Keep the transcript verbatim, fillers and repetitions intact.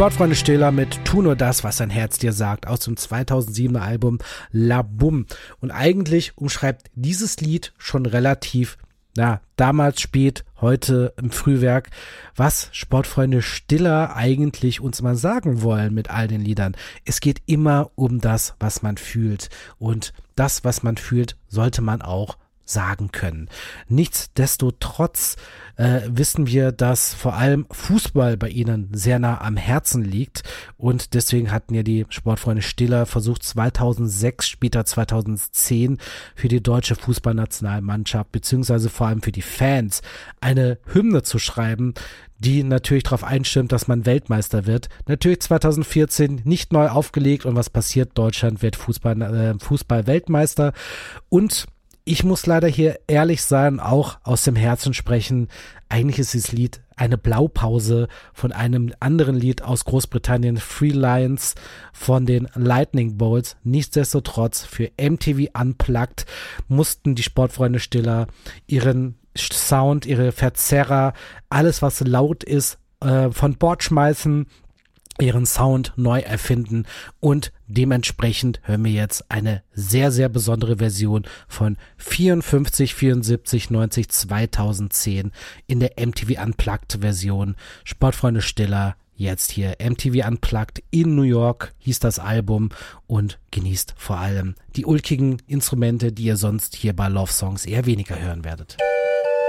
Sportfreunde Stiller mit Tu nur das, was dein Herz dir sagt, aus dem zweitausendsiebener Album La Bum. Und eigentlich umschreibt dieses Lied schon relativ, ja, damals spät, heute im Frühwerk, was Sportfreunde Stiller eigentlich uns mal sagen wollen mit all den Liedern. Es geht immer um das, was man fühlt. Und das, was man fühlt, sollte man auch sagen können. Nichtsdestotrotz äh, wissen wir, dass vor allem Fußball bei ihnen sehr nah am Herzen liegt und deswegen hatten ja die Sportfreunde Stiller versucht zweitausendsechs, später zweitausendzehn für die deutsche Fußballnationalmannschaft beziehungsweise vor allem für die Fans eine Hymne zu schreiben, die natürlich darauf einstimmt, dass man Weltmeister wird. Natürlich zweitausendvierzehn nicht neu aufgelegt und was passiert? Deutschland wird Fußball, äh, Fußball-Weltmeister und ich muss leider hier ehrlich sein, auch aus dem Herzen sprechen. Eigentlich ist dieses Lied eine Blaupause von einem anderen Lied aus Großbritannien, Three Lions von den Lightning Bolts. Nichtsdestotrotz für M T V Unplugged mussten die Sportfreunde Stiller ihren Sound, ihre Verzerrer, alles was laut ist, äh, von Bord schmeißen, ihren Sound neu erfinden und dementsprechend hören wir jetzt eine sehr, sehr besondere Version von vierundfünfzig, vierundsiebzig, neunzig, zweitausendzehn in der M T V Unplugged Version. Sportfreunde Stiller, jetzt hier M T V Unplugged in New York hieß das Album und genießt vor allem die ulkigen Instrumente, die ihr sonst hier bei Love Songs eher weniger hören werdet.